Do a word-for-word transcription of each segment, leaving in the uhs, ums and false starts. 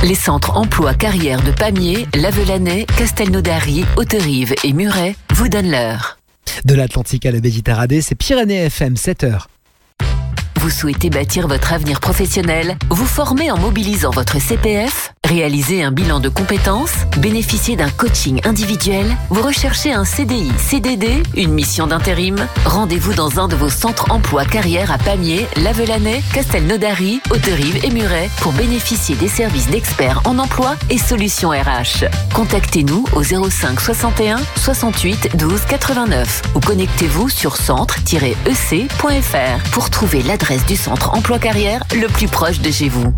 Les centres emploi carrière de Pamiers, Lavelanet, Castelnaudary, Hauterive et Muret vous donnent l'heure. De l'Atlantique à la Méditerranée, c'est Pyrénées F M, sept heures. Vous souhaitez bâtir votre avenir professionnel, vous former en mobilisant votre C P F, réaliser un bilan de compétences, bénéficier d'un coaching individuel, vous recherchez un C D I, C D D, une mission d'intérim. Rendez-vous dans un de vos centres emploi carrière à Pamiers, Lavelanet, Castelnaudary, Hauterive et Muret pour bénéficier des services d'experts en emploi et solutions R H. Contactez-nous au zéro cinq soixante et un soixante-huit douze quatre-vingt-neuf ou connectez-vous sur centre tiret e c point f r pour trouver l'adresse du centre emploi carrière le plus proche de chez vous.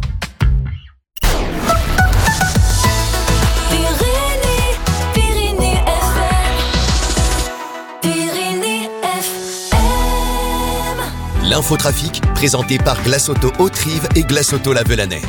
L'infotrafic présenté par Glace Auto Hauterive et Glace Auto Lavelanet.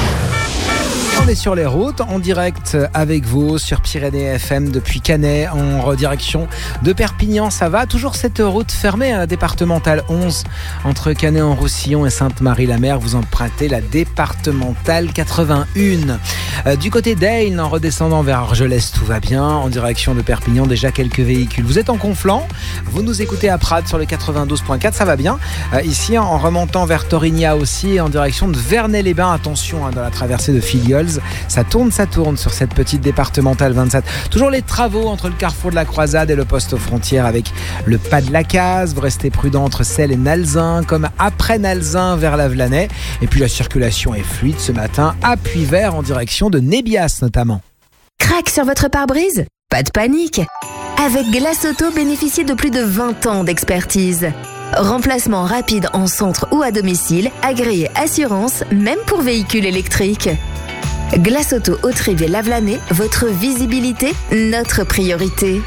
On est sur les routes, en direct avec vous sur Pyrénées F M depuis Canet, en redirection de Perpignan. Ça va, toujours cette route fermée à la départementale onze entre Canet-en-Roussillon et Sainte-Marie-la-Mer. Vous empruntez la départementale quatre-vingt-un. Euh, du côté d'Aisne, en redescendant vers Argelès, tout va bien. En direction de Perpignan, déjà quelques véhicules. Vous êtes en Conflans, vous nous écoutez à Prades sur le quatre-vingt-douze point quatre, ça va bien. Euh, ici, en remontant vers Torigna aussi, en direction de Vernay-les-Bains. Attention hein, dans la traversée de Filiols. Ça tourne, ça tourne sur cette petite départementale vingt-sept. Toujours les travaux entre le carrefour de la Croisade et le poste aux frontières avec le pas de la case. Vous restez prudent entre Celles et Nalzin, comme après Nalzin vers Lavelanet. Et puis la circulation est fluide ce matin à Puyvert en direction de Nébias notamment. Crac sur votre pare-brise ? Pas de panique. Avec Glace Auto, bénéficiez de plus de vingt ans d'expertise. Remplacement rapide en centre ou à domicile, agréé assurance, même pour véhicules électriques. Glace Auto Hauterive et Lavelanet, votre visibilité, notre priorité.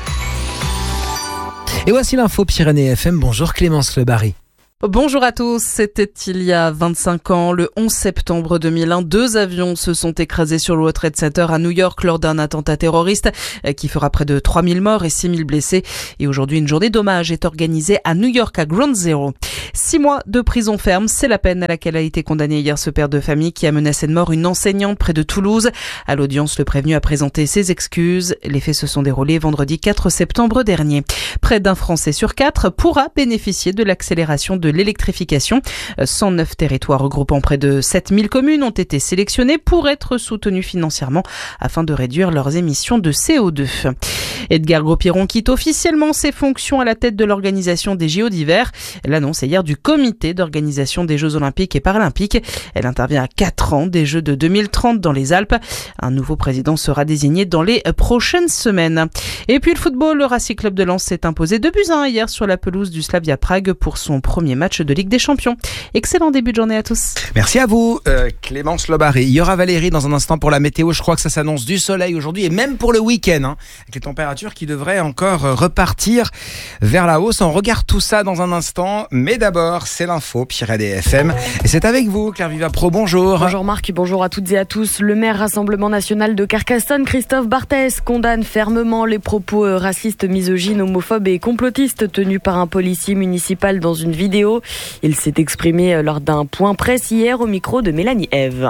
Et voici l'info Pyrénées F M. Bonjour Clémence Le Barry. Bonjour à tous, c'était il y a vingt-cinq ans, le onze septembre deux mille un, deux avions se sont écrasés sur le World Trade Center à New York lors d'un attentat terroriste qui fera près de trois mille morts et six mille blessés. Et aujourd'hui, une journée d'hommage est organisée à New York à Ground Zero. Six mois de prison ferme, c'est la peine à laquelle a été condamné hier ce père de famille qui a menacé de mort une enseignante près de Toulouse. À l'audience, le prévenu a présenté ses excuses. Les faits se sont déroulés vendredi quatre septembre dernier. Près d'un Français sur quatre pourra bénéficier de l'accélération de l'électrification. cent neuf territoires regroupant près de sept mille communes ont été sélectionnés pour être soutenus financièrement afin de réduire leurs émissions de C O deux. Edgar Gros-Piron quitte officiellement ses fonctions à la tête de l'organisation des J O d'hiver. L'annonce est hier du comité d'organisation des Jeux Olympiques et Paralympiques. Elle intervient à quatre ans des Jeux de deux mille trente dans les Alpes. Un nouveau président sera désigné dans les prochaines semaines. Et puis le football, le Racing Club de Lens s'est imposé deux buts à un hier sur la pelouse du Slavia Prague pour son premier match de Ligue des Champions. Excellent début de journée à tous. Merci à vous, euh, Clémence Le Barry. Il y aura Valérie dans un instant pour la météo. Je crois que ça s'annonce du soleil aujourd'hui et même pour le week-end, hein, avec les températures qui devraient encore repartir vers la hausse. On regarde tout ça dans un instant, mais d'abord, c'est l'info Pyrénées F M. Et c'est avec vous, Claire Vivapro, bonjour. Bonjour Marc, bonjour à toutes et à tous. Le maire Rassemblement National de Carcassonne, Christophe Barthès, condamne fermement les propos racistes, misogynes, homophobes et complotistes tenus par un policier municipal dans une vidéo. Il s'est exprimé lors d'un point presse hier au micro de Mélanie Ève.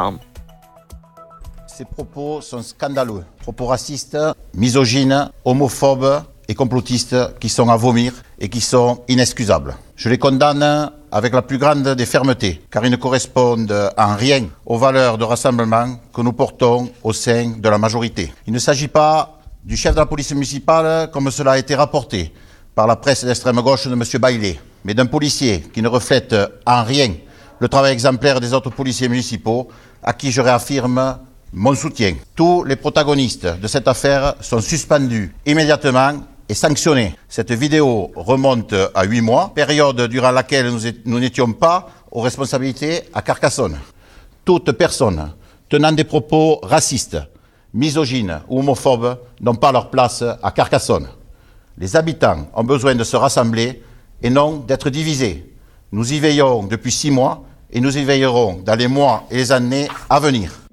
Ces propos sont scandaleux. Propos racistes, misogynes, homophobes et complotistes qui sont à vomir et qui sont inexcusables. Je les condamne avec la plus grande des fermetés, car ils ne correspondent en rien aux valeurs de rassemblement que nous portons au sein de la majorité. Il ne s'agit pas du chef de la police municipale, comme cela a été rapporté par la presse d'extrême gauche de M. Baillet, mais d'un policier qui ne reflète en rien le travail exemplaire des autres policiers municipaux, à qui je réaffirme mon soutien. Tous les protagonistes de cette affaire sont suspendus immédiatement et sanctionnés. Cette vidéo remonte à huit mois, période durant laquelle nous, nous n'étions pas aux responsabilités à Carcassonne. Toute personne tenant des propos racistes, misogynes ou homophobes n'ont pas leur place à Carcassonne. Les habitants ont besoin de se rassembler et non d'être divisés. Nous y veillons depuis six mois et nous y veillerons dans les mois et les années à venir.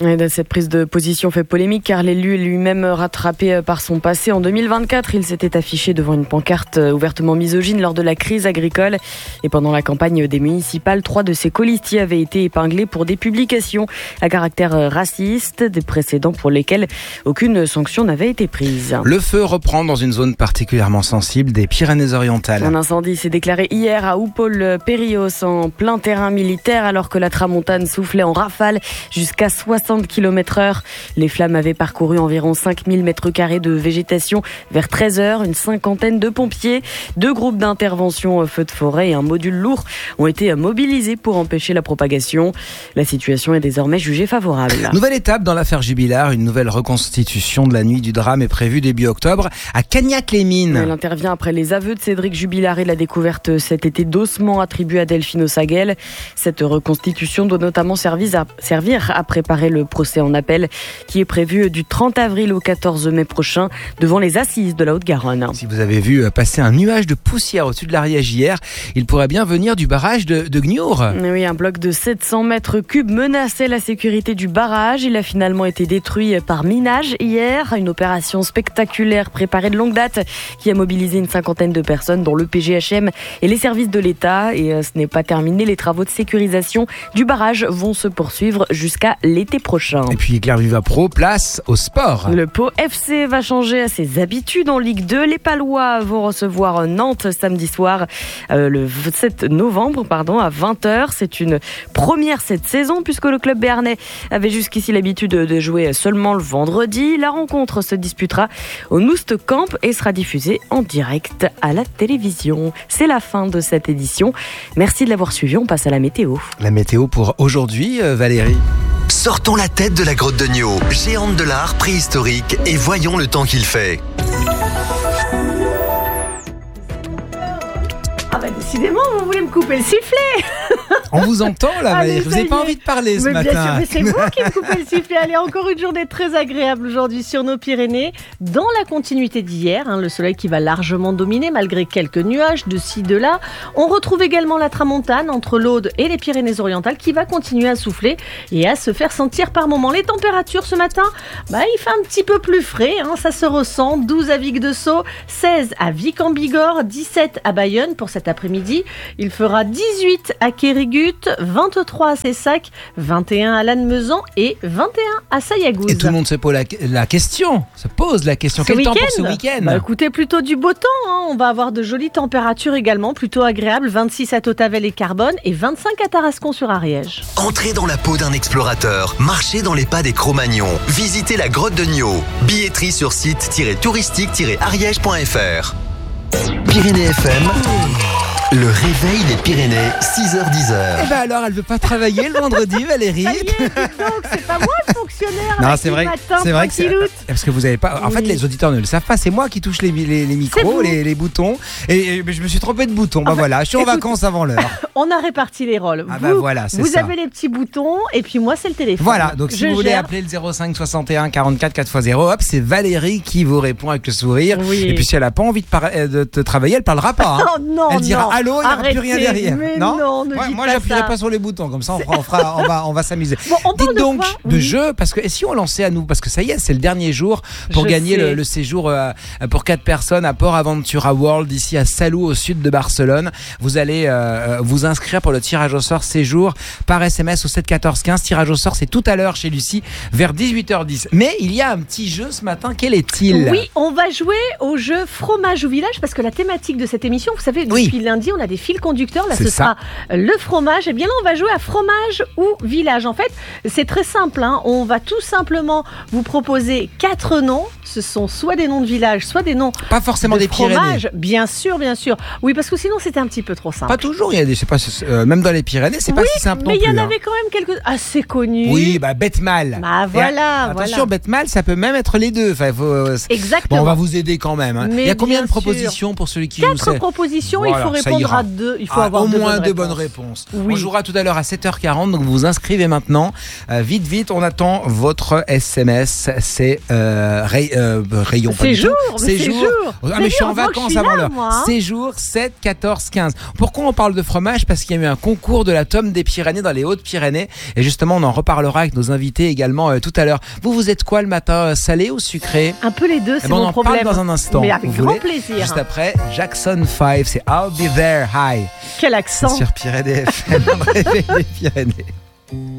Et cette prise de position fait polémique car l'élu est lui-même rattrapé par son passé. En deux mille vingt-quatre, il s'était affiché devant une pancarte ouvertement misogyne lors de la crise agricole. Et pendant la campagne des municipales, trois de ses colistiers avaient été épinglés pour des publications à caractère raciste, des précédents pour lesquels aucune sanction n'avait été prise. Le feu reprend dans une zone particulièrement sensible des Pyrénées-Orientales. Un incendie s'est déclaré hier à Oupol-Périos en plein terrain militaire alors que la tramontane soufflait en rafale jusqu'à soixante kilomètres heure. Les flammes avaient parcouru environ cinq mille mètres carrés de végétation vers treize heures. Une cinquantaine de pompiers, deux groupes d'intervention feu de forêt et un module lourd ont été mobilisés pour empêcher la propagation. La situation est désormais jugée favorable. Nouvelle étape dans l'affaire Jubilard. Une nouvelle reconstitution de la nuit du drame est prévue début octobre à Cagnac-les-Mines. Elle intervient après les aveux de Cédric Jubilard et la découverte cet été d'ossements attribués à Delphine Ossaguel. Cette reconstitution doit notamment servir à, servir à préparer le procès en appel qui est prévu du trente avril au quatorze mai prochain devant les assises de la Haute-Garonne. Si vous avez vu passer un nuage de poussière au-dessus de l'Ariège hier, il pourrait bien venir du barrage de, de Gniour. Oui, un bloc de sept cents mètres cubes menaçait la sécurité du barrage. Il a finalement été détruit par minage hier. Une opération spectaculaire préparée de longue date qui a mobilisé une cinquantaine de personnes dont le P G H M et les services de l'État. Et ce n'est pas terminé. Les travaux de sécurisation du barrage vont se poursuivre jusqu'à l'été prochain. Et puis Claire Viva Pro, place au sport. Le Pau F C va changer à ses habitudes en Ligue deux. Les Palois vont recevoir Nantes samedi soir, euh, le sept novembre pardon, à vingt heures. C'est une première cette saison puisque le club béarnais avait jusqu'ici l'habitude de jouer seulement le vendredi. La rencontre se disputera au Noust Camp et sera diffusée en direct à la télévision. C'est la fin de cette édition. Merci de l'avoir suivi. On passe à la météo. La météo pour aujourd'hui, euh, Valérie. Sortons la tête de la grotte de Gnio, géante de l'art préhistorique, et voyons le temps qu'il fait. Ah bah décidément, vous voulez me couper le sifflet. On vous entend là, Allez, Valérie. Vous n'avez pas envie de parler ce mais matin. Bien sûr, mais c'est vous qui me coupez le sifflet. Allez, encore une journée très agréable aujourd'hui sur nos Pyrénées. Dans la continuité d'hier, hein, le soleil qui va largement dominer malgré quelques nuages de ci, de là. On retrouve également la tramontane entre l'Aude et les Pyrénées-Orientales qui va continuer à souffler et à se faire sentir par moments. Les températures ce matin, bah, il fait un petit peu plus frais, hein, ça se ressent. douze à Vic-de-Sceaux, seize à Vic-en-Bigorre, dix-sept à Bayonne pour cet après-midi. Il fera dix-huit à Quérigut, vingt-trois à Cessac, vingt et un à Lannemezan et vingt et un à Sayagouz. Et tout le monde se pose la, la question, se pose la question. Ce Quel temps pour ce week-end week-end? Bah, écoutez, plutôt du beau temps. Hein. On va avoir de jolies températures également, plutôt agréables. vingt-six à Tautavel et Carbone et vingt-cinq à Tarascon-sur-Ariège. Entrez dans la peau d'un explorateur, marchez dans les pas des Cro-Magnons, visitez la grotte de Gnio. Billetterie sur site-touristique-ariège point f r. Pyrénées F M. Le réveil des Pyrénées, six heures dix. Eh ben alors, elle veut pas travailler le vendredi, Valérie. Ça y est, dites donc, c'est pas moi le fonctionnaire. Non, avec c'est les vrai, matins c'est vrai que c'est tranquilloutes. parce que vous avez pas. En Oui. fait, les auditeurs ne le savent pas. C'est moi qui touche les, les, les micros, les, les boutons, et, et je me suis trompé de bouton. Bah Enfin, voilà, je suis en écoute, vacances avant l'heure. On a réparti les rôles. Ah vous, bah voilà, c'est vous ça. avez les petits boutons et puis moi c'est le téléphone. Voilà, donc si Je vous voulez gère. appeler le zéro cinq soixante et un quarante-quatre quatre fois zéro, hop, c'est Valérie qui vous répond avec le sourire. Oui. Et puis si elle a pas envie de, par- de te travailler, elle parlera pas. Hein. Oh non, Elle dira non. allô, il n'y aura plus rien Arrêtez, derrière. mais non, ne moi, dites moi pas j'appuierai ça. pas sur les boutons, comme ça on, fera, on, fera, on va, on va s'amuser. Bon, on parle Dites de donc quoi de Oui. jeu, parce que et si on lançait à nous, parce que ça y est, c'est le dernier jour pour Je gagner sais. le, le séjour euh, pour quatre personnes à Port Aventura World, ici à Salou, au sud de Barcelone. Vous allez euh, vous inscrire pour le tirage au sort séjour par S M S au sept quatorze quinze. Tirage au sort, c'est tout à l'heure chez Lucie, vers dix-huit heures dix. Mais il y a un petit jeu ce matin, quel est-il? Oui, on va jouer au jeu fromage ou village parce que la thématique de cette émission, vous savez, Oui. depuis lundi, on a des fils conducteurs. Là, C'est ce ça. sera le fromage. Et bien là, on va jouer à fromage ou village. En fait, c'est très simple. Hein. On va tout simplement vous proposer quatre noms. Ce sont soit des noms de village, soit des noms Pas forcément de des Pyrénées. fromage. Bien sûr, bien sûr. Oui, parce que sinon, c'était un petit peu trop simple. Pas toujours, il y a des, je sais pas, euh, même dans les Pyrénées, c'est pas oui, si simple mais non il y plus. en hein. avait quand même quelques assez connus. Oui, bah bête mal. Bah, Et voilà, a- Attention, voilà. bête mal, ça peut même être les deux. Enfin, faut, euh, Exactement. bon, on va vous aider quand même. hein. Mais Il y a combien bien de propositions pour celui qui Quatre joue? C'est- propositions, Voilà, il faut ça y répondre ira. faudra deux. Il faut Ah, avoir au deux moins bonnes deux bonnes réponses. réponses. Oui. On jouera tout à l'heure à sept heures quarante, donc vous vous inscrivez maintenant. Euh, vite, vite, on attend votre S M S. C'est euh, ray, euh, rayon, pas du Séjour, tout. mais séjour. Ah, mais je suis en Séjour, vacances je suis avant là, l'heure. moi, hein. Séjour sept, quatorze, quinze. Pourquoi on parle de fromage? Parce qu'il y a eu un concours de la Tome des Pyrénées dans les Hautes-Pyrénées. Et justement, on en reparlera avec nos invités également euh, tout à l'heure. Vous, vous êtes quoi le matin? euh, Salé ou sucré? Un peu les deux, Eh c'est ben, on mon en problème. parle dans un instant. Mais avec Vous grand voulez? plaisir. Juste après, Jackson cinq, c'est I'll Be There High. Quel accent. Sur Pyrénées F M, réveil des Pyrénées.